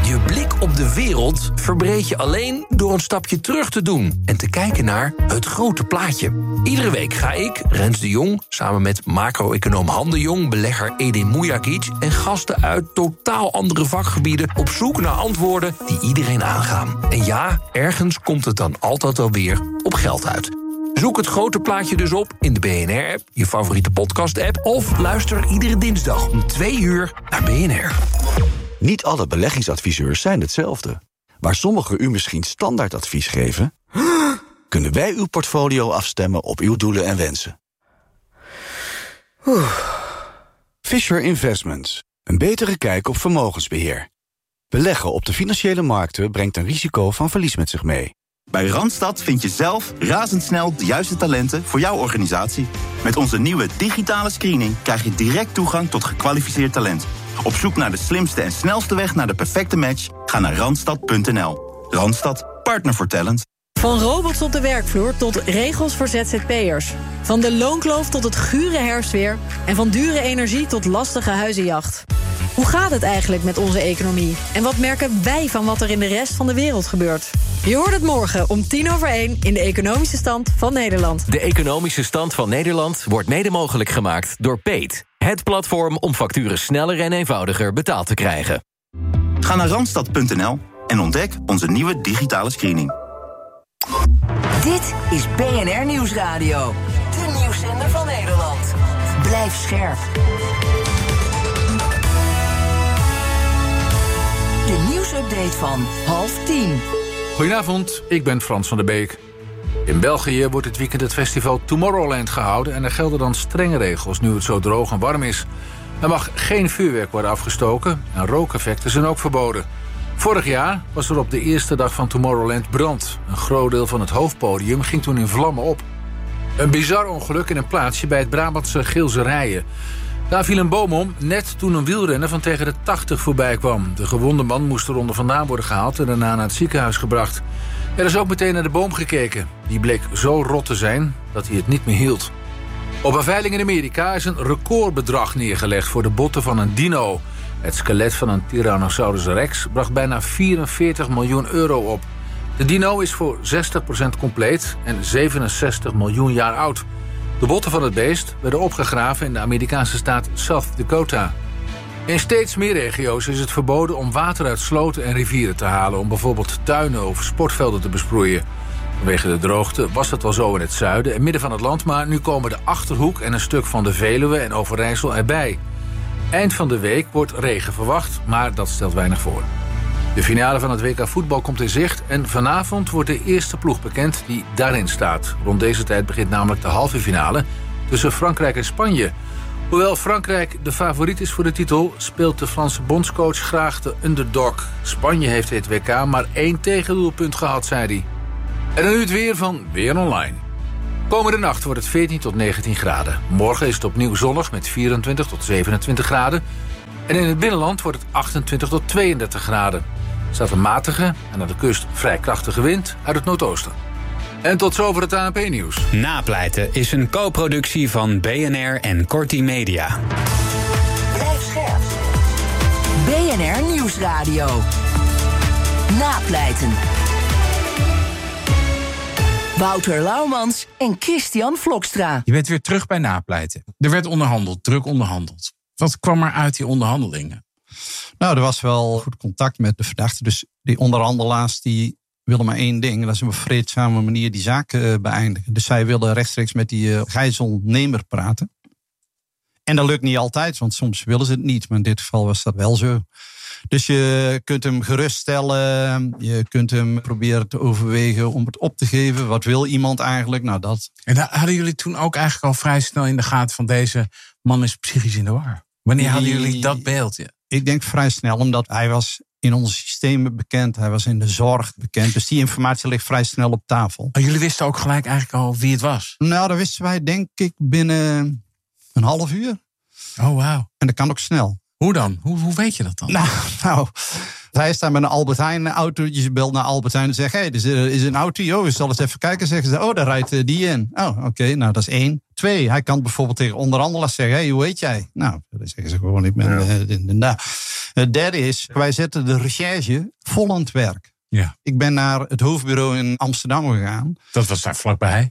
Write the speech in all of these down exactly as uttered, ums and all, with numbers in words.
Je blik op de wereld verbreed je alleen door een stapje terug te doen en te kijken naar het grote plaatje. Iedere week ga ik, Rens de Jong, samen met macro-econoom Han de Jong, belegger Edin Mujagic en gasten uit totaal andere vakgebieden op zoek naar antwoorden die iedereen aangaan. En ja, ergens komt het dan altijd wel weer op geld uit. Zoek het grote plaatje dus op in de B N R-app, je favoriete podcast-app, of luister iedere dinsdag om twee uur naar B N R. Niet alle beleggingsadviseurs zijn hetzelfde. Waar sommigen u misschien standaardadvies geven, kunnen wij uw portfolio afstemmen op uw doelen en wensen. Fisher Investments. Een betere kijk op vermogensbeheer. Beleggen op de financiële markten brengt een risico van verlies met zich mee. Bij Randstad vind je zelf razendsnel de juiste talenten voor jouw organisatie. Met onze nieuwe digitale screening krijg je direct toegang tot gekwalificeerd talent. Op zoek naar de slimste en snelste weg naar de perfecte match? Ga naar randstad punt n l. Randstad, partner voor talent. Van robots op de werkvloer tot regels voor Z Z P'ers. Van de loonkloof tot het gure herfstweer. En van dure energie tot lastige huizenjacht. Hoe gaat het eigenlijk met onze economie? En wat merken wij van wat er in de rest van de wereld gebeurt? Je hoort het morgen om tien over één in de Economische Stand van Nederland. De Economische Stand van Nederland wordt mede mogelijk gemaakt door Peet. Het platform om facturen sneller en eenvoudiger betaald te krijgen. Ga naar randstad punt n l en ontdek onze nieuwe digitale screening. Dit is B N R Nieuwsradio. De nieuwszender van Nederland. Blijf scherp. De nieuwsupdate van half tien. Goedenavond, ik ben Frans van der Beek. In België wordt dit weekend het festival Tomorrowland gehouden en er gelden dan strenge regels nu het zo droog en warm is. Er mag geen vuurwerk worden afgestoken en rookeffecten zijn ook verboden. Vorig jaar was er op de eerste dag van Tomorrowland brand. Een groot deel van het hoofdpodium ging toen in vlammen op. Een bizar ongeluk in een plaatsje bij het Brabantse Geelse Rijen. Daar viel een boom om, net toen een wielrenner van tegen de tachtig voorbij kwam. De gewonde man moest eronder vandaan worden gehaald en daarna naar het ziekenhuis gebracht. Er is ook meteen naar de boom gekeken. Die bleek zo rot te zijn dat hij het niet meer hield. Op een veiling in Amerika is een recordbedrag neergelegd voor de botten van een dino. Het skelet van een Tyrannosaurus rex bracht bijna vierenveertig miljoen euro op. De dino is voor zestig procent compleet en zevenenzestig miljoen jaar oud. De botten van het beest werden opgegraven in de Amerikaanse staat South Dakota. In steeds meer regio's is het verboden om water uit sloten en rivieren te halen om bijvoorbeeld tuinen of sportvelden te besproeien. Vanwege de droogte was dat wel zo in het zuiden en midden van het land, maar nu komen de Achterhoek en een stuk van de Veluwe en Overijssel erbij. Eind van de week wordt regen verwacht, maar dat stelt weinig voor. De finale van het W K voetbal komt in zicht en vanavond wordt de eerste ploeg bekend die daarin staat. Rond deze tijd begint namelijk de halve finale tussen Frankrijk en Spanje. Hoewel Frankrijk de favoriet is voor de titel, speelt de Franse bondscoach graag de underdog. Spanje heeft dit W K maar één tegendoelpunt gehad, zei hij. En dan nu het weer van Weer Online. Komende nacht wordt het veertien tot negentien graden. Morgen is het opnieuw zonnig met vierentwintig tot zevenentwintig graden. En in het binnenland wordt het achtentwintig tot tweeëndertig graden. Er staat een matige en aan de kust vrij krachtige wind uit het noordoosten. En tot zover het A N P-nieuws. Napleiten is een co-productie van B N R en Corti Media. Blijf scherp. B N R Nieuwsradio. Napleiten. Wouter Laumans en Christian Vlokstra. Je bent weer terug bij Napleiten. Er werd onderhandeld, druk onderhandeld. Wat kwam er uit die onderhandelingen? Nou, er was wel goed contact met de verdachte. Dus die onderhandelaars die willen maar één ding. Dat is een vreedzame manier die zaak uh, beëindigen. Dus zij willen rechtstreeks met die uh, gijzelnemer praten. En dat lukt niet altijd, want soms willen ze het niet. Maar in dit geval was dat wel zo. Dus je kunt hem geruststellen. Je kunt hem proberen te overwegen om het op te geven. Wat wil iemand eigenlijk? Nou, dat. En hadden jullie toen ook eigenlijk al vrij snel in de gaten van deze man is psychisch in de war? Wanneer hadden jullie dat beeld? Ja? Ik denk vrij snel, omdat hij was in onze systemen bekend. Hij was in de zorg bekend. Dus die informatie ligt vrij snel op tafel. Maar jullie wisten ook gelijk eigenlijk al wie het was? Nou, dat wisten wij denk ik binnen een half uur. Oh, wauw. En dat kan ook snel. Hoe dan? Hoe, hoe weet je dat dan? Nou, nou, hij staat met een Albert Heijn auto. Je belt naar Albert Heijn en zegt, hé, hey, er is een auto. Oh, je zal eens even kijken. Zeggen ze, oh, daar rijdt die in. Oh, oké, okay, nou, dat is één. Twee, hij kan bijvoorbeeld tegen onderhandelaars zeggen, hé, hey, hoe heet jij? Nou, dan zeggen ze gewoon, ik ben... Ja. Uh, uh, uh, Het derde is, wij zetten de recherche vol aan het werk. Ja. Ik ben naar het hoofdbureau in Amsterdam gegaan. Dat was daar vlakbij.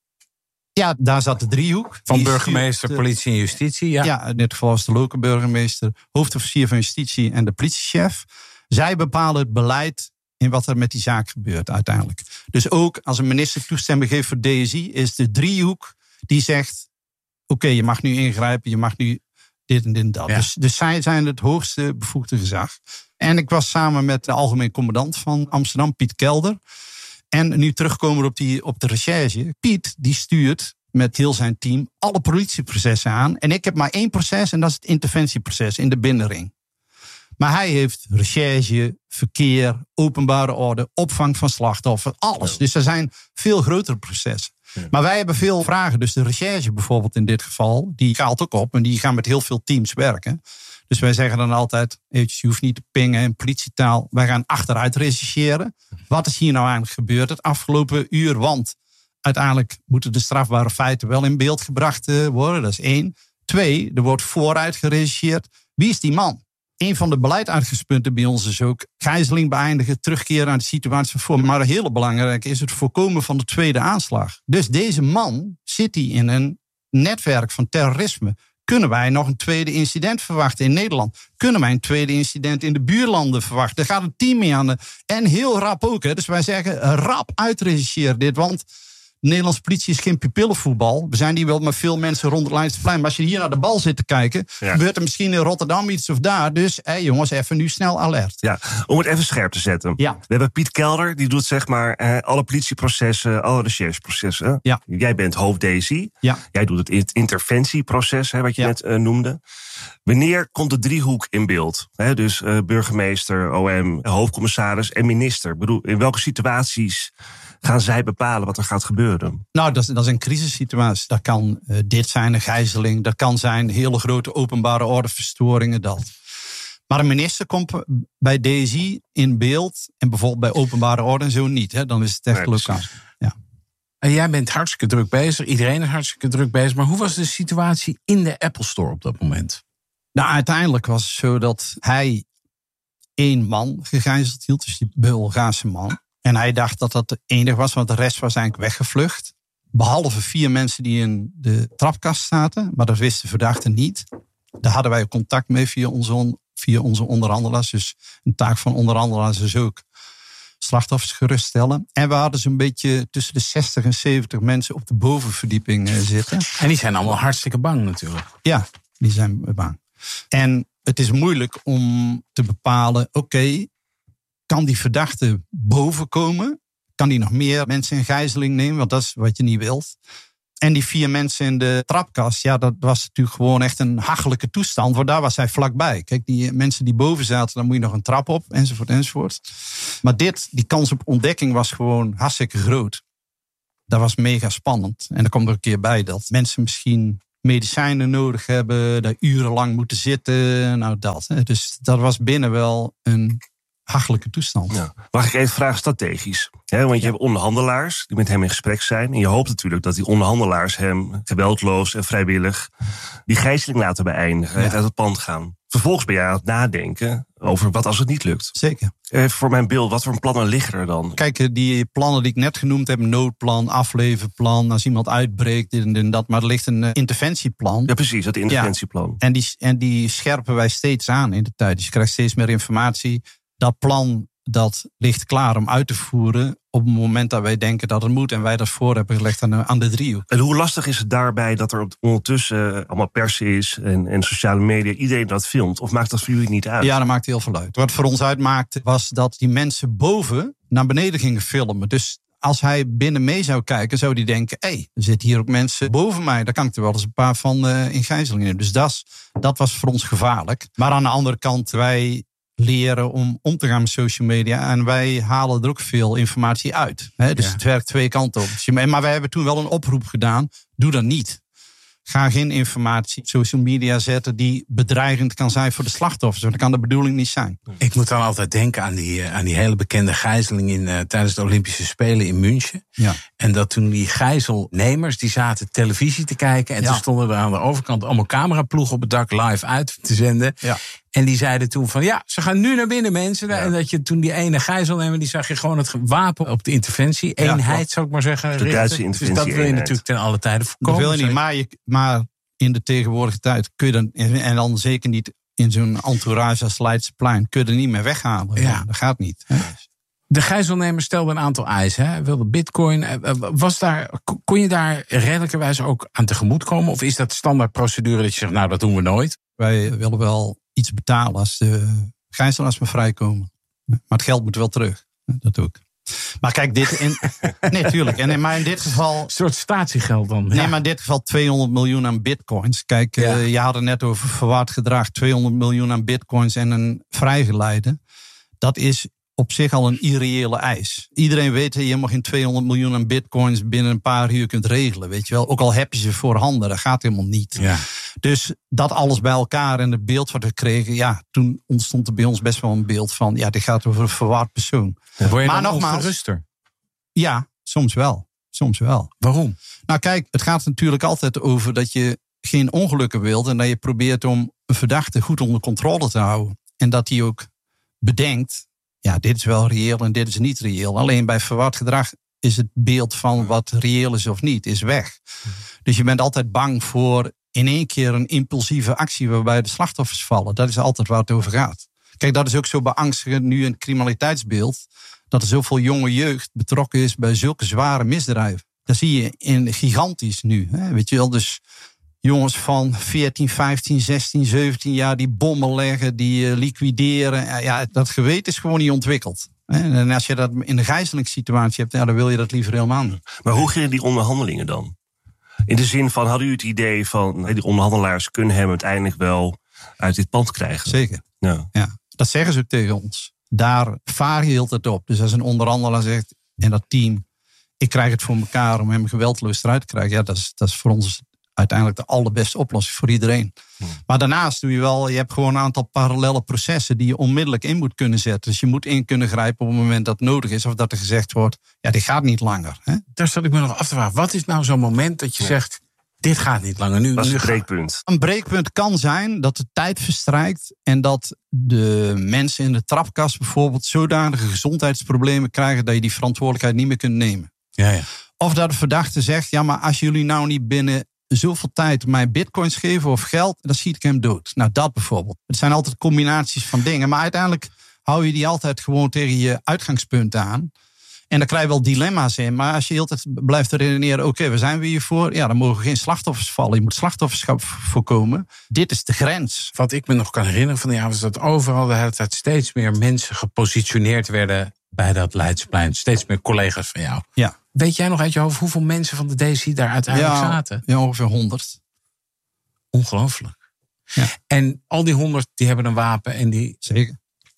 Ja, daar zat de driehoek. Van Die burgemeester, stuurt, politie en justitie. Ja. ja, in dit geval was de lokale burgemeester, hoofdofficier van justitie en de politiechef. Zij bepalen het beleid in wat er met die zaak gebeurt uiteindelijk. Dus ook als een minister toestemming geeft voor D S I, is de driehoek die zegt, oké, okay, je mag nu ingrijpen, je mag nu dit en dit en dat. Ja. Dus, dus zij zijn het hoogste bevoegde gezag. En ik was samen met de algemeen commandant van Amsterdam, Piet Kelder. En nu terugkomen op, die, op de recherche. Piet die stuurt met heel zijn team alle politieprocessen aan. En ik heb maar één proces en dat is het interventieproces in de binnenring. Maar hij heeft recherche, verkeer, openbare orde, opvang van slachtoffers, alles. Dus er zijn veel grotere processen. Ja. Maar wij hebben veel vragen. Dus de recherche bijvoorbeeld in dit geval, die gaat ook op. En die gaan met heel veel teams werken. Dus wij zeggen dan altijd, je hoeft niet te pingen in politietaal. Wij gaan achteruit rechercheren. Wat is hier nou eigenlijk gebeurd het afgelopen uur? Want uiteindelijk moeten de strafbare feiten wel in beeld gebracht worden. Dat is één. Twee, er wordt vooruit gerechercheerd. Wie is die man? Een van de beleidsuitgangspunten bij ons is ook gijzeling beëindigen, terugkeren naar de situatie van voor. Maar een hele belangrijke is het voorkomen van de tweede aanslag. Dus deze man zit hij in een netwerk van terrorisme. Kunnen wij nog een tweede incident verwachten in Nederland? Kunnen wij een tweede incident in de buurlanden verwachten? Er gaat een team mee aan de... En heel rap ook. Hè. Dus wij zeggen rap uitrechercheren dit. Want de Nederlandse politie is geen pupillenvoetbal. We zijn hier wel met veel mensen rond het Leidseplein. Maar als je hier naar de bal zit te kijken, ja. gebeurt er misschien in Rotterdam iets of daar. Dus hé, jongens, even nu snel alert. Ja, om het even scherp te zetten. Ja. We hebben Piet Kelder, die doet zeg maar eh, alle politieprocessen, alle rechercheprocessen. Ja. Jij bent hoofd D S I. Ja. Jij doet het interventieproces, hè, wat je ja. net uh, noemde. Wanneer komt de driehoek in beeld? Hè, dus uh, burgemeester, O M, hoofdcommissaris en minister. Ik bedoel, in welke situaties gaan zij bepalen wat er gaat gebeuren? Nou, dat is, dat is een crisissituatie. Dat kan uh, dit zijn, een gijzeling. Dat kan zijn hele grote openbare ordeverstoringen. Dat. Maar een minister komt bij D S I in beeld. En bijvoorbeeld bij openbare orde en zo niet. Hè? Dan is het echt nee, lokaal. Ja. En jij bent hartstikke druk bezig. Iedereen is hartstikke druk bezig. Maar hoe was de situatie in de Apple Store op dat moment? Nou, uiteindelijk was het zo dat hij één man gegijzeld hield. Dus die Bulgaarse man. En hij dacht dat dat de enige was, want de rest was eigenlijk weggevlucht. Behalve vier mensen die in de trapkast zaten. Maar dat wist de verdachte niet. Daar hadden wij contact mee via onze, via onze onderhandelaars. Dus een taak van onderhandelaars is ook slachtoffers geruststellen. En we hadden zo'n beetje tussen de zestig en zeventig mensen op de bovenverdieping zitten. En die zijn allemaal hartstikke bang natuurlijk. Ja, die zijn bang. En het is moeilijk om te bepalen, oké, okay, kan die verdachte boven komen? Kan die nog meer mensen in gijzeling nemen? Want dat is wat je niet wilt. En die vier mensen in de trapkast, ja, dat was natuurlijk gewoon echt een hachelijke toestand. Want daar was hij vlakbij. Kijk, die mensen die boven zaten, dan moet je nog een trap op, enzovoort, enzovoort. Maar dit, die kans op ontdekking was gewoon hartstikke groot. Dat was mega spannend. En er komt er een keer bij dat mensen misschien medicijnen nodig hebben, daar urenlang moeten zitten, nou dat. Dus dat was binnen wel een hachelijke toestand. Ja. Mag ik even vragen strategisch? He, want je ja. hebt onderhandelaars die met hem in gesprek zijn. En je hoopt natuurlijk dat die onderhandelaars hem geweldloos en vrijwillig die gijzeling laten beëindigen. Ja. En uit het pand gaan. Vervolgens ben je aan het nadenken over wat als het niet lukt. Zeker. Even voor mijn beeld, wat voor plannen liggen er dan? Kijk, die plannen die ik net genoemd heb, noodplan, afleverplan, als iemand uitbreekt, dit en, dit en dat. Maar er ligt een uh, interventieplan. Ja, precies, dat interventieplan. Ja. En, die, en die scherpen wij steeds aan in de tijd. Dus je krijgt steeds meer informatie. Dat plan, dat ligt klaar om uit te voeren op het moment dat wij denken dat het moet. En wij dat voor hebben gelegd aan de, aan de driehoek. En hoe lastig is het daarbij dat er ondertussen allemaal pers is en, en sociale media, iedereen dat filmt? Of maakt dat voor jullie niet uit? Ja, dat maakt heel veel uit. Wat voor ons uitmaakte was dat die mensen boven naar beneden gingen filmen. Dus als hij binnen mee zou kijken, zou hij denken, hé, hey, er zitten hier ook mensen boven mij. Daar kan ik er wel eens een paar van uh, in gijzeling nemen. Dus dat, dat was voor ons gevaarlijk. Maar aan de andere kant, wij leren om om te gaan met social media. En wij halen er ook veel informatie uit. Hè? Dus ja. het werkt twee kanten op. Maar wij hebben toen wel een oproep gedaan. Doe dat niet. Ga geen informatie op social media zetten die bedreigend kan zijn voor de slachtoffers. Want dat kan de bedoeling niet zijn. Ik moet dan altijd denken aan die, aan die hele bekende gijzeling in, uh, tijdens de Olympische Spelen in München. Ja. En dat toen die gijzelnemers, die zaten televisie te kijken. En ja. toen stonden er aan de overkant allemaal cameraploegen op het dak live uit te zenden. Ja. En die zeiden toen van, ja, ze gaan nu naar binnen, mensen. Ja. En dat je toen die ene gijzelnemer, die zag je gewoon het wapen op de interventie. Eenheid, ja, zou ik maar zeggen. De Duitse interventie. Dus dat wil je natuurlijk ten alle tijden voorkomen. Dat wil je niet, maar, je, maar in de tegenwoordige tijd kun je dan, en dan zeker niet in zo'n entourage als Leidseplein, kun je er niet meer weghalen. Ja. Dat gaat niet. Hè. De gijzelnemer stelde een aantal eisen. Hij wilde bitcoin. Was daar, kon je daar redelijkerwijs ook aan tegemoet komen? Of is dat standaard procedure dat je zegt, nou, dat doen we nooit? Wij willen wel iets betalen als de gijzelaars maar vrijkomen. Maar het geld moet wel terug. Dat doe ik. Maar kijk, dit in. Nee, tuurlijk. En in, maar in dit geval. Een soort statiegeld dan. Nee, ja. Maar in dit geval tweehonderd miljoen aan bitcoins. Kijk, ja. uh, je had het net over verwaard gedrag. tweehonderd miljoen aan bitcoins en een vrijgeleide. Dat is op zich al een irreële eis. Iedereen weet dat je mag geen tweehonderd miljoen aan bitcoins binnen een paar uur kunt regelen. Weet je wel? Ook al heb je ze voorhanden, dat gaat helemaal niet. Ja. Dus dat alles bij elkaar en het beeld wat we kregen, ja, toen ontstond er bij ons best wel een beeld van, ja, dit gaat over een verwaard persoon. Ja. Word je maar dan nogmaals, ongeruster? Ja, soms wel. Soms wel. Waarom? Nou kijk, het gaat natuurlijk altijd over dat je geen ongelukken wilt en dat je probeert om een verdachte goed onder controle te houden. En dat hij ook bedenkt, ja, dit is wel reëel en dit is niet reëel. Alleen bij verward gedrag is het beeld van wat reëel is of niet, is weg. Dus je bent altijd bang voor in één keer een impulsieve actie waarbij de slachtoffers vallen. Dat is altijd waar het over gaat. Kijk, dat is ook zo beangstigend nu in het criminaliteitsbeeld, dat er zoveel jonge jeugd betrokken is bij zulke zware misdrijven. Dat zie je in gigantisch nu. Hè? Weet je wel, dus jongens van veertien, vijftien, zestien, zeventien jaar die bommen leggen, die uh, liquideren. Ja, dat geweten is gewoon niet ontwikkeld. En als je dat in een gijzelingssituatie hebt, ja, dan wil je dat liever helemaal niet. Maar hoe gingen die onderhandelingen dan? In de zin van, hadden u het idee van, die onderhandelaars kunnen hem uiteindelijk wel uit dit pand krijgen? Zeker. Ja. Ja, dat zeggen ze ook tegen ons. Daar vaar je heel het op. Dus als een onderhandelaar zegt, en dat team, ik krijg het voor elkaar om hem geweldloos eruit te krijgen. Ja, dat is, dat is voor ons uiteindelijk de allerbeste oplossing voor iedereen. Hmm. Maar daarnaast doe je wel, je hebt gewoon een aantal parallele processen die je onmiddellijk in moet kunnen zetten. Dus je moet in kunnen grijpen op het moment dat het nodig is. Of dat er gezegd wordt, ja, dit gaat niet langer. Hè? Daar zat ik me nog af te vragen. Wat is nou zo'n moment dat je ja. zegt, dit gaat niet langer? Nu, dat is nu een breekpunt. Een breekpunt kan zijn dat de tijd verstrijkt en dat de mensen in de trapkast bijvoorbeeld zodanige gezondheidsproblemen krijgen dat je die verantwoordelijkheid niet meer kunt nemen. Ja, ja. Of dat de verdachte zegt, ja, maar als jullie nou niet binnen zoveel tijd mij bitcoins geven of geld, dan schiet ik hem dood. Nou, dat bijvoorbeeld. Het zijn altijd combinaties van dingen. Maar uiteindelijk hou je die altijd gewoon tegen je uitgangspunt aan. En dan krijg je wel dilemma's in. Maar als je heel tijd blijft redeneren, oké, okay, waar zijn we hiervoor? Ja, dan mogen geen slachtoffers vallen. Je moet slachtofferschap voorkomen. Dit is de grens. Wat ik me nog kan herinneren van de avond is dat overal de hele tijd steeds meer mensen gepositioneerd werden bij dat Leidseplein. Steeds meer collega's van jou. Ja. Weet jij nog uit je hoofd hoeveel mensen van de D C daar uiteindelijk ja, zaten? Ja, ongeveer honderd. Ongelooflijk. Ja. En al die honderd die hebben een wapen en die... Zeker.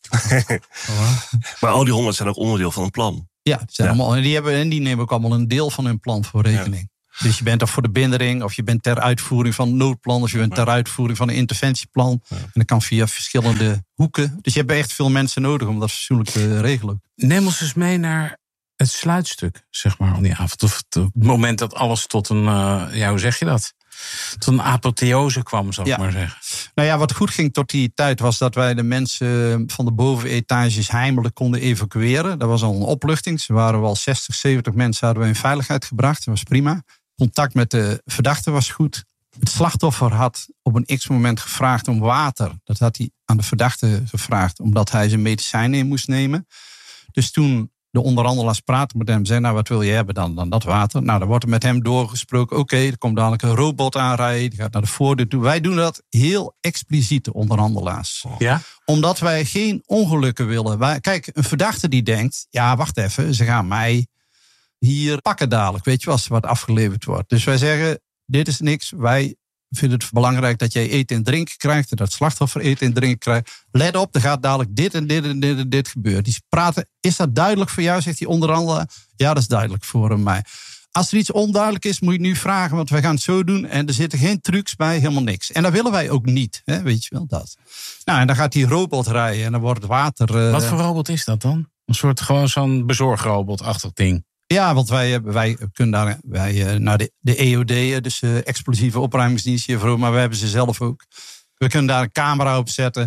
Maar al die honderd zijn ook onderdeel van een plan. Ja, die, zijn ja. allemaal, en die, hebben, en die nemen ook allemaal een deel van hun plan voor rekening. Ja. Dus je bent er voor de bindering, of je bent ter uitvoering van een noodplan, of je bent ter uitvoering van een interventieplan. Ja. En dat kan via verschillende hoeken. Dus je hebt echt veel mensen nodig om dat fatsoenlijk te regelen. Neem ons eens mee naar het sluitstuk, zeg maar, aan die avond. Of het moment dat alles tot een, uh, ja, hoe zeg je dat? Tot een apotheose kwam, zou ik ja. maar zeggen. Nou ja, wat goed ging tot die tijd was dat wij de mensen van de bovenetages heimelijk konden evacueren. Dat was al een opluchting. Ze waren wel zestig, zeventig mensen hadden we in veiligheid gebracht. Dat was prima. Contact met de verdachte was goed. Het slachtoffer had op een x-moment gevraagd om water. Dat had hij aan de verdachte gevraagd, omdat hij zijn medicijnen in moest nemen. Dus toen de onderhandelaars praten met hem, zeggen, nou, wat wil je hebben dan? Dan dat water. Nou, dan wordt er met hem doorgesproken. Oké, okay, er komt dadelijk een robot aanrijden. Die gaat naar de voordeur toe. Wij doen dat heel expliciet, de onderhandelaars. Ja? Omdat wij geen ongelukken willen. Wij, kijk, een verdachte die denkt, ja, wacht even, ze gaan mij hier pakken dadelijk. Weet je, als er wat afgeleverd wordt. Dus wij zeggen, dit is niks. Wij vinden het belangrijk dat jij eten en drinken krijgt. En dat slachtoffer eten en drinken krijgt. Let op, er gaat dadelijk dit en dit en dit en dit gebeuren. Die praten, is dat duidelijk voor jou, zegt die onderhandelaar? Ja, dat is duidelijk voor mij. Als er iets onduidelijk is, moet je het nu vragen. Want wij gaan het zo doen. En er zitten geen trucs bij, helemaal niks. En dat willen wij ook niet. Hè? Weet je wel, dat. Nou, en dan gaat die robot rijden. En dan wordt het water... Uh, Wat voor robot is dat dan? Een soort gewoon zo'n bezorgrobot-achtig ding. Ja, want wij, wij kunnen daar wij, nou de, de E O D, dus uh, explosieve opruimingsdienst hiervoor, maar we hebben ze zelf ook. We kunnen daar een camera op zetten.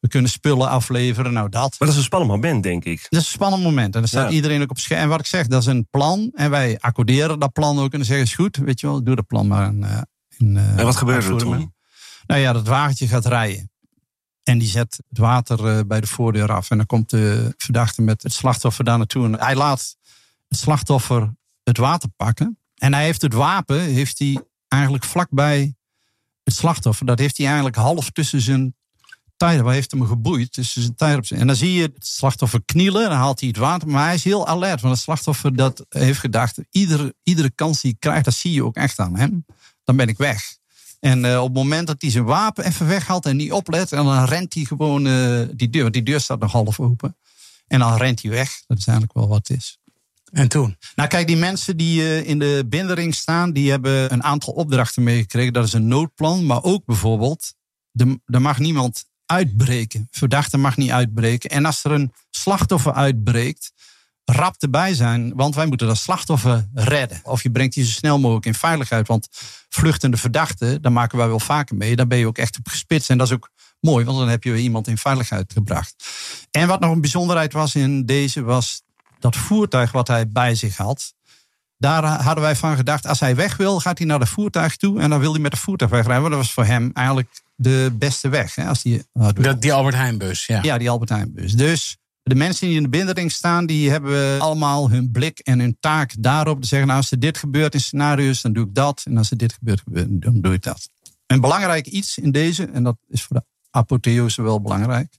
We kunnen spullen afleveren, nou dat. Maar dat is een spannend moment, denk ik. Dat is een spannend moment. En dan staat ja. iedereen ook op scherm. En wat ik zeg, dat is een plan. En wij accorderen dat plan ook. En dan zeggen, is goed, weet je wel, doe dat plan maar. In, in, en wat gebeurde er toen? Nou ja, dat wagentje gaat rijden. En die zet het water uh, bij de voordeur af. En dan komt de verdachte met het slachtoffer daar naartoe. En hij laat het slachtoffer het water pakken. En hij heeft het wapen, heeft hij eigenlijk vlakbij het slachtoffer. Dat heeft hij eigenlijk half tussen zijn tijden. Waar heeft hem geboeid? Tussen zijn tijden op zijn. En dan zie je het slachtoffer knielen. Dan haalt hij het water. Maar hij is heel alert. Want het slachtoffer dat heeft gedacht. Iedere, iedere kans die hij krijgt, dat zie je ook echt aan hem. Dan ben ik weg. En uh, op het moment dat hij zijn wapen even weghaalt en niet oplet. En dan rent hij gewoon uh, die deur. Want die deur staat nog half open. En dan rent hij weg. Dat is eigenlijk wel wat het is. En toen? Nou kijk, die mensen die uh, in de bindering staan. Die hebben een aantal opdrachten meegekregen. Dat is een noodplan. Maar ook bijvoorbeeld. De, er mag niemand uitbreken. Verdachte mag niet uitbreken. En als er een slachtoffer uitbreekt. Rap erbij zijn, want wij moeten dat slachtoffer redden. Of je brengt die zo snel mogelijk in veiligheid. Want vluchtende verdachten, daar maken wij wel vaker mee. Daar ben je ook echt op gespitst. En dat is ook mooi, want dan heb je iemand in veiligheid gebracht. En wat nog een bijzonderheid was in deze, was dat voertuig wat hij bij zich had. Daar hadden wij van gedacht, als hij weg wil, gaat hij naar het voertuig toe. En dan wil hij met het voertuig wegrijden. Want dat was voor hem eigenlijk de beste weg. Hè, als die, uh, dat, die Albert Heijnbus, ja. Ja, die Albert Heijnbus. Dus de mensen die in de bindering staan, die hebben allemaal hun blik en hun taak daarop. Te zeggen, nou, als er dit gebeurt in scenario's, dan doe ik dat. En als er dit gebeurt, dan doe ik dat. Een belangrijk iets in deze, en dat is voor de apotheose wel belangrijk.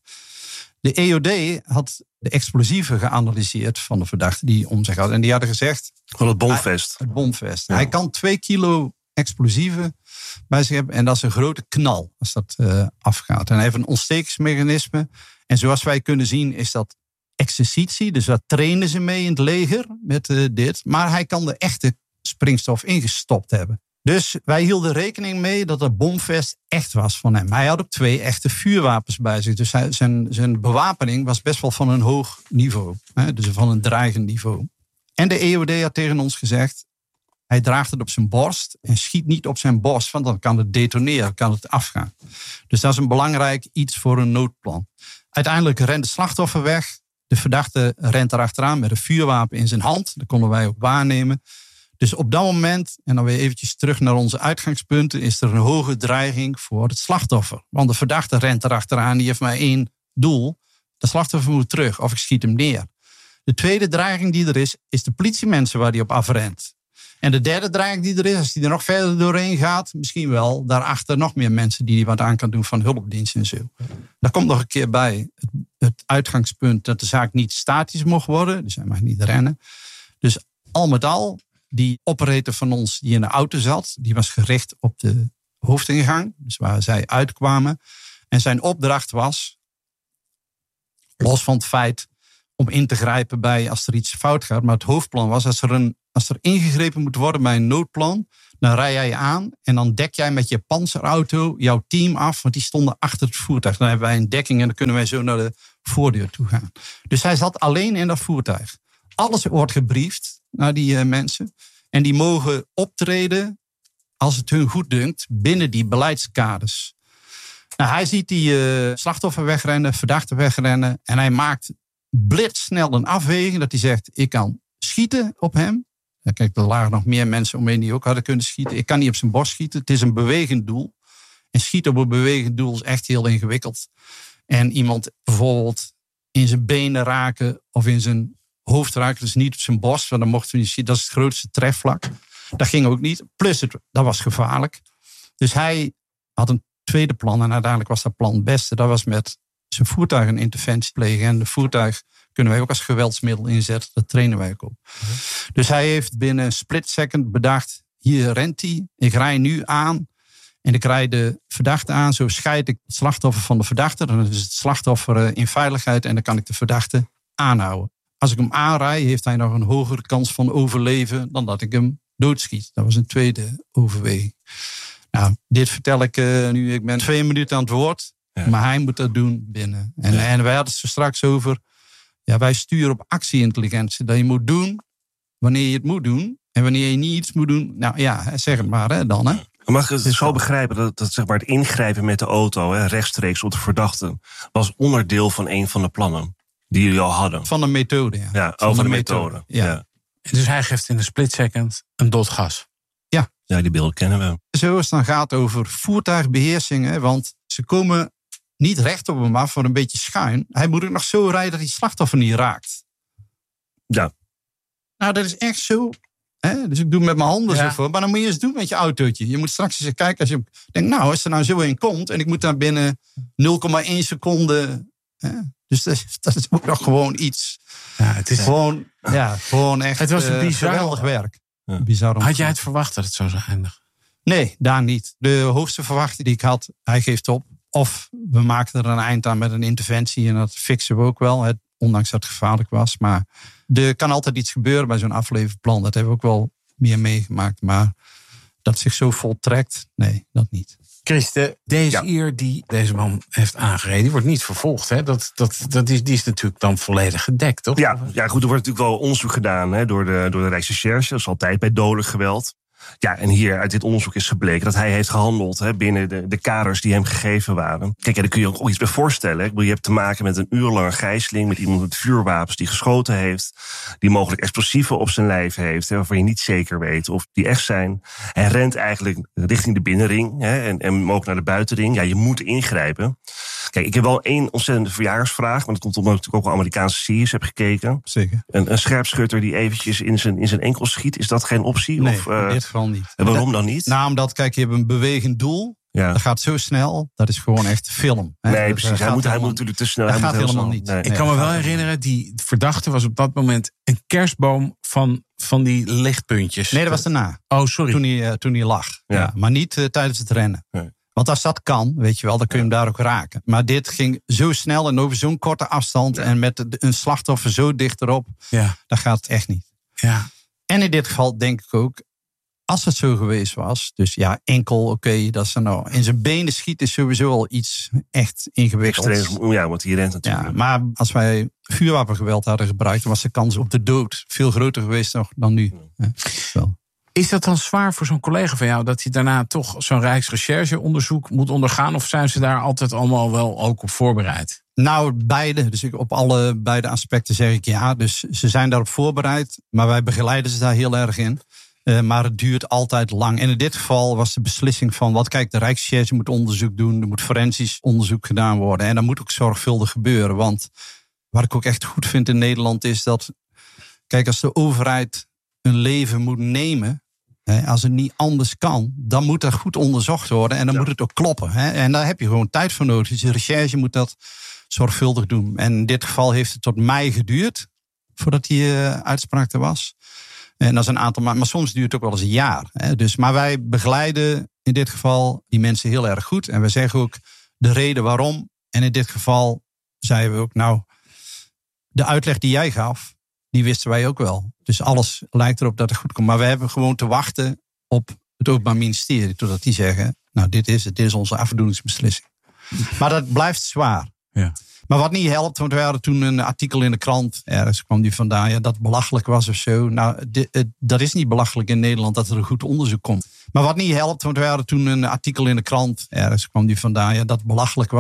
De E O D had de explosieven geanalyseerd van de verdachte die om zich had. En die hadden gezegd... Van het bomvest. Het bomvest. Ja. Hij kan twee kilo explosieven bij zich hebben. En dat is een grote knal als dat uh, afgaat. En hij heeft een ontstekingsmechanisme. En zoals wij kunnen zien is dat exercitie. Dus daar trainen ze mee in het leger met uh, dit. Maar hij kan de echte springstof ingestopt hebben. Dus wij hielden rekening mee dat dat bomvest echt was van hem. Hij had ook twee echte vuurwapens bij zich. Dus hij, zijn, zijn bewapening was best wel van een hoog niveau. Hè? Dus van een dreigend niveau. En de E O D had tegen ons gezegd, hij draagt het op zijn borst en schiet niet op zijn borst, want dan kan het detoneren, kan het afgaan. Dus dat is een belangrijk iets voor een noodplan. Uiteindelijk rent het slachtoffer weg. De verdachte rent erachteraan met een vuurwapen in zijn hand. Dat konden wij ook waarnemen. Dus op dat moment, en dan weer eventjes terug naar onze uitgangspunten, is er een hoge dreiging voor het slachtoffer. Want de verdachte rent erachteraan, die heeft maar één doel. De slachtoffer moet terug of ik schiet hem neer. De tweede dreiging die er is, is de politiemensen waar die op afrent. En de derde dreiging die er is, als die er nog verder doorheen gaat, misschien wel daarachter nog meer mensen die wat aan kan doen van hulpdiensten en zo. Daar komt nog een keer bij het, het uitgangspunt dat de zaak niet statisch mocht worden. Dus hij mag niet rennen. Dus al met al, die operator van ons die in de auto zat, die was gericht op de hoofdingang. Dus waar zij uitkwamen. En zijn opdracht was, los van het feit om in te grijpen bij als er iets fout gaat. Maar het hoofdplan was, als er, een, als er ingegrepen moet worden bij een noodplan, dan rij jij aan en dan dek jij met je panzerauto jouw team af, want die stonden achter het voertuig. Dan hebben wij een dekking en dan kunnen wij zo naar de voordeur toe gaan. Dus hij zat alleen in dat voertuig. Alles wordt gebriefd naar die uh, mensen. En die mogen optreden als het hun goed dunkt binnen die beleidskaders. Nou, hij ziet die uh, slachtoffer wegrennen, verdachte wegrennen. En hij maakt blitssnel een afweging dat hij zegt, ik kan schieten op hem. Ja, kijk, er lagen nog meer mensen omheen die ook hadden kunnen schieten. Ik kan niet op zijn borst schieten. Het is een bewegend doel. En schieten op een bewegend doel is echt heel ingewikkeld. En iemand bijvoorbeeld in zijn benen raken of in zijn hoofd raken, dus niet op zijn borst, want dan mochten we niet schieten. Dat is het grootste trefvlak. Dat ging ook niet. Plus, het, dat was gevaarlijk. Dus hij had een tweede plan en uiteindelijk was dat plan het beste. Dat was met zijn voertuig een interventie plegen. En de voertuig kunnen wij ook als geweldsmiddel inzetten. Dat trainen wij ook op. Mm-hmm. Dus hij heeft binnen een split second bedacht, hier rent hij. Ik rij nu aan en ik rij de verdachte aan. Zo scheid ik het slachtoffer van de verdachte. Dan is het slachtoffer in veiligheid en dan kan ik de verdachte aanhouden. Als ik hem aanrij, heeft hij nog een hogere kans van overleven dan dat ik hem doodschiet. Dat was een tweede overweging. Nou, dit vertel ik uh, nu. Ik ben twee minuten aan het woord. Ja. Maar hij moet dat doen binnen. En, ja. en wij hadden het er straks over. Ja, wij sturen op actieintelligentie. Dat je moet doen wanneer je het moet doen. En wanneer je niet iets moet doen. Nou ja, zeg het maar hè, dan. Hè. Mag ik het zo begrijpen dat, dat zeg maar, het ingrijpen met de auto, hè, rechtstreeks op de verdachte, was onderdeel van een van de plannen die jullie al hadden? Van de methode, ja. Ja, van over de, de methode. methode. Ja. Ja. Dus hij geeft in een split second een dot gas. Ja. Ja, die beelden kennen we. Zo als het dan gaat over voertuigbeheersing, hè, want ze komen niet recht op hem af, maar een beetje schuin. Hij moet ook nog zo rijden dat hij slachtoffer niet raakt. Ja. Nou, dat is echt zo. Hè? Dus ik doe het met mijn handen Ja. zo voor. Maar dan moet je eens doen met je autootje. Je moet straks eens kijken als je denkt, nou, als er nou zo in komt en ik moet daar binnen nul komma één seconde. Hè? Dus dat is, dat is ook nog gewoon iets. Ja, het is Gewoon, ja, gewoon echt Het was een eh, bizar- geweldig werk. Ja. Bizar om Had te jij zien. het verwacht dat het zo zou eindigen? Nee, daar niet. De hoogste verwachting die ik had, hij geeft op. Of we maakten er een eind aan met een interventie en dat fixen we ook wel. Het, ondanks dat het gevaarlijk was. Maar er kan altijd iets gebeuren bij zo'n afleverplan. Dat hebben we ook wel meer meegemaakt. Maar dat zich zo voltrekt, nee, dat niet. Christen, deze Ja. eer die deze man heeft aangereden, die wordt niet vervolgd. Hè? Dat, dat, dat is, die is natuurlijk dan volledig gedekt, toch? Ja, ja, goed, er wordt natuurlijk wel onderzoek gedaan, hè, door de, door de Rijksrecherche. Dat is altijd bij dodelijk geweld. Ja, en hier uit dit onderzoek is gebleken dat hij heeft gehandeld, hè, binnen de, de kaders die hem gegeven waren. Kijk, ja, daar kun je ook iets bij voorstellen. Hè. Ik bedoel, je hebt te maken met een urenlange gijzeling, met iemand met vuurwapens die geschoten heeft, die mogelijk explosieven op zijn lijf heeft, hè, waarvan je niet zeker weet of die echt zijn. Hij rent eigenlijk richting de binnenring, hè, en, en ook naar de buitenring. Ja, je moet ingrijpen. Kijk, ik heb wel één ontzettende verjaarsvraag, maar dat komt omdat ik natuurlijk ook wel Amerikaanse series heb gekeken. Zeker. Een, een scherpschutter die eventjes in zijn, in zijn enkel schiet, is dat geen optie? Nee, of, uh, in dit geval niet. en waarom dan niet? Nou, omdat, kijk, je hebt een bewegend doel. Ja. Dat gaat zo snel. Dat is gewoon echt film. Hè. Nee, Dat precies. Hij gaat moet, hij helemaal- moet natuurlijk te snel. Dat hij gaat moet heel helemaal snel. niet. Nee. Ik kan me wel herinneren, die verdachte was op dat moment een kerstboom van, van die lichtpuntjes. Nee, dat was daarna. Oh, sorry. Toen hij, uh, toen hij lag. Ja. Ja. Maar niet uh, tijdens het rennen. Nee. Want als dat kan, weet je wel, dan kun je hem daar ook raken. Maar dit ging zo snel en over zo'n korte afstand. Ja. En met een slachtoffer zo dichterop. Ja. Dat gaat het echt niet. Ja. En in dit geval denk ik ook, als het zo geweest was. Dus ja, enkel, oké, okay, dat is er nou. In zijn benen schieten is sowieso al iets echt ingewikkelds. Extreem, ja, want hij rent natuurlijk. Ja, maar als wij vuurwapengeweld hadden gebruikt, dan was de kans op de dood veel groter geweest nog dan nu. Ja, wel. Is dat dan zwaar voor zo'n collega van jou, dat hij daarna toch zo'n Rijksrecherche-onderzoek moet ondergaan? Of zijn ze daar altijd allemaal wel ook op voorbereid? Nou, beide. Dus ik, op alle beide aspecten zeg ik ja. Dus ze zijn daarop voorbereid, maar wij begeleiden ze daar heel erg in. Uh, maar het duurt altijd lang. En in dit geval was de beslissing van, wat kijk, de Rijksrecherche moet onderzoek doen. Er moet forensisch onderzoek gedaan worden. En dat moet ook zorgvuldig gebeuren. Want wat ik ook echt goed vind in Nederland is dat, kijk, als de overheid een leven moet nemen, hè, als het niet anders kan, dan moet dat goed onderzocht worden. En dan ja. moet het ook kloppen. Hè. En daar heb je gewoon tijd voor nodig. Dus de recherche moet dat zorgvuldig doen. En in dit geval heeft het tot mei geduurd voordat die uh, uitspraak er was. En dat is een aantal maanden, maar soms duurt het ook wel eens een jaar. Hè. Dus, maar wij begeleiden in dit geval die mensen heel erg goed. En we zeggen ook de reden waarom. En in dit geval zeiden we ook, nou, de uitleg die jij gaf, die wisten wij ook wel. Dus alles lijkt erop dat het goed komt. Maar we hebben gewoon te wachten op het Openbaar Ministerie, totdat die zeggen, nou, dit is het, dit is onze afdoeningsbeslissing. Maar dat blijft zwaar. Ja. Maar wat niet helpt, want we hadden toen een artikel in de krant. Ergens kwam die vandaan, ja, dat het belachelijk was of zo. Nou, dit, het, dat is niet belachelijk in Nederland dat er een goed onderzoek komt. Maar wat niet helpt, want we hadden toen een artikel in de krant. Ergens kwam die vandaan, ja, dat het belachelijk was.